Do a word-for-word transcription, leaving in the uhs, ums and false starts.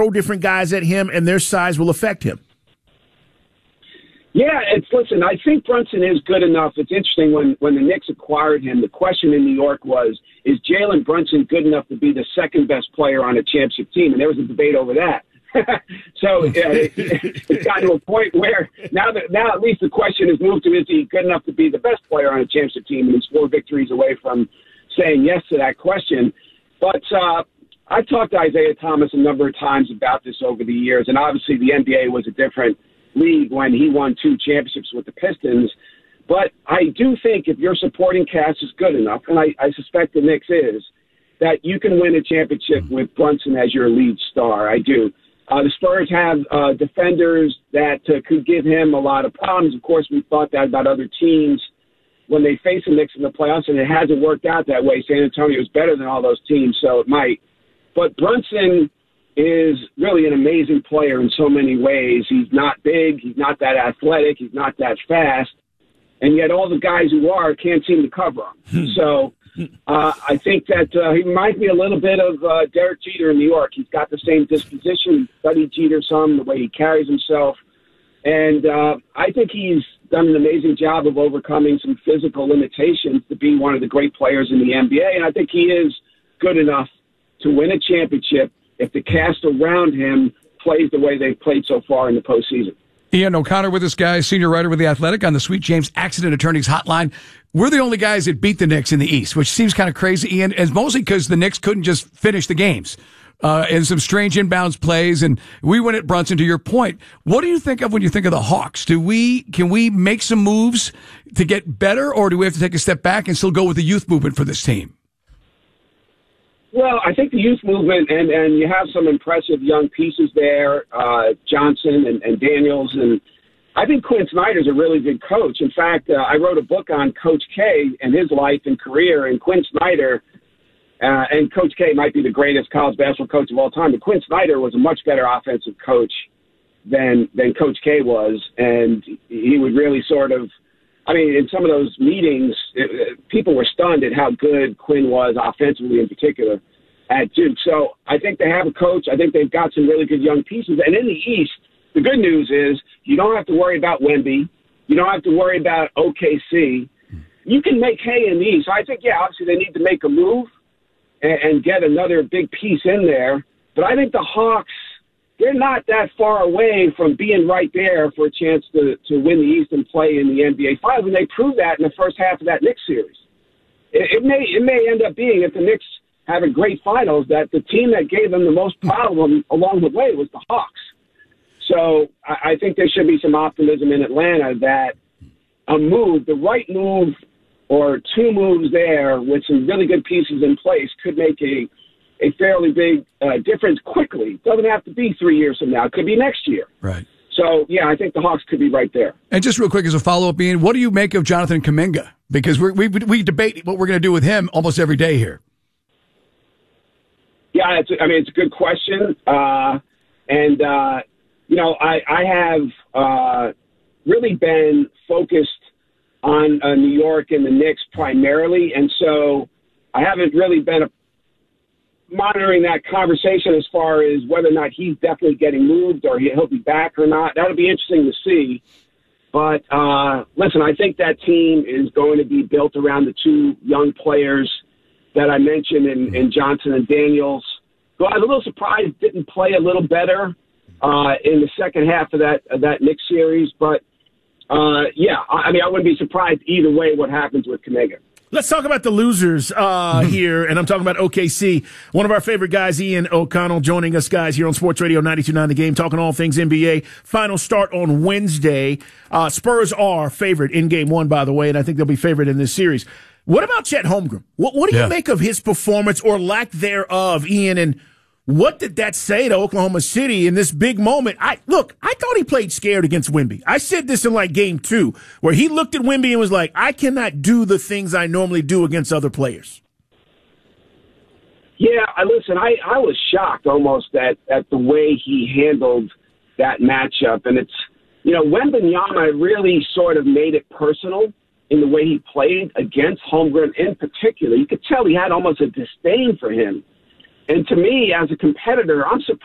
throw different guys at him, and their size will affect him. Yeah, it's listen, I think Brunson is good enough. It's interesting when, when the Knicks acquired him, the question in New York was, is Jalen Brunson good enough to be the second best player on a championship team? And there was a debate over that. so uh, it, it's gotten to a point where now that now at least the question has moved to, is he good enough to be the best player on a championship team? And he's four victories away from saying yes to that question. But uh, I've talked to Isaiah Thomas a number of times about this over the years, and obviously the N B A was a different league when he won two championships with the Pistons. But I do think if your supporting cast is good enough, and I, I suspect the Knicks is, that you can win a championship with Brunson as your lead star. I do. Uh, the Spurs have uh, defenders that uh, could give him a lot of problems. Of course, we thought that about other teams when they face the Knicks in the playoffs, and it hasn't worked out that way. San Antonio is better than all those teams, so it might. But Brunson is really an amazing player in so many ways. He's not big. He's not that athletic. He's not that fast. And yet all the guys who are can't seem to cover him. So uh, I think that uh, he reminds me a little bit of uh, Derek Jeter in New York. He's got the same disposition. He studied Jeter some, the way he carries himself. And uh, I think he's done an amazing job of overcoming some physical limitations to be one of the great players in the N B A. And I think he is good enough to win a championship if the cast around him plays the way they've played so far in the postseason. Ian O'Connor with us, guys, senior writer with The Athletic on the Sweet James Accident Attorneys Hotline. We're the only guys that beat the Knicks in the East, which seems kind of crazy, Ian, and mostly because the Knicks couldn't just finish the games. Uh, and some strange inbounds plays, and we went at Brunson. To your point, what do you think of when you think of the Hawks? Do we can we make some moves to get better, or do we have to take a step back and still go with the youth movement for this team? Well, I think the youth movement, and, and you have some impressive young pieces there, uh, Johnson and, and Daniels, and I think Quinn Snyder's a really good coach. In fact, uh, I wrote a book on Coach K and his life and career, and Quinn Snyder, uh, and Coach K might be the greatest college basketball coach of all time, but Quinn Snyder was a much better offensive coach than than Coach K was, and he would really sort of, I mean, in some of those meetings, it, people were stunned at how good Quinn was offensively in particular at Duke. So I think they have a coach. I think they've got some really good young pieces. And in the East, the good news is you don't have to worry about Wemby. You don't have to worry about O K C. You can make hay in the East. So I think, yeah, obviously they need to make a move and, and get another big piece in there. But I think the Hawks, they're not that far away from being right there for a chance to, to win the East and play in the N B A Finals. And they proved that in the first half of that Knicks series. It, it may it may end up being, if the Knicks have a great finals, that the team that gave them the most problem along the way was the Hawks. So I, I think there should be some optimism in Atlanta that a move, the right move or two moves there with some really good pieces in place could make a a fairly big uh, difference quickly. It doesn't have to be three years from now. It could be next year. Right. So, yeah, I think the Hawks could be right there. And just real quick as a follow-up, Ian, what do you make of Jonathan Kuminga? Because we're, we we debate what we're going to do with him almost every day here. Yeah, it's, I mean, it's a good question. Uh, and, uh, you know, I, I have uh, really been focused on uh, New York and the Knicks primarily. And so I haven't really been a monitoring that conversation as far as whether or not he's definitely getting moved or he'll be back or not. That'll be interesting to see. But, uh, listen, I think that team is going to be built around the two young players that I mentioned in, in Johnson and Daniels, who I was a little surprised didn't play a little better uh, in the second half of that of that Knicks series. But, uh, yeah, I, I mean, I wouldn't be surprised either way what happens with Kuminga. Let's talk about the losers uh, here, and I'm talking about O K C. One of our favorite guys, Ian O'Connell, joining us, guys, here on Sports Radio ninety-two point nine The Game, talking all things N B A. Final start on Wednesday. Uh, Spurs are favored in Game one, by the way, and I think they'll be favored in this series. What about Chet Holmgren? What, what do you yeah. make of his performance or lack thereof, Ian, and what did that say to Oklahoma City in this big moment? I look, I thought he played scared against Wemby. I said this in like game two, where he looked at Wemby and was like, I cannot do the things I normally do against other players. Yeah, I listen, I, I was shocked almost at, at the way he handled that matchup. And it's, you know, Wembanyama really sort of made it personal in the way he played against Holmgren in particular. You could tell he had almost a disdain for him. And to me, as a competitor, I'm surprised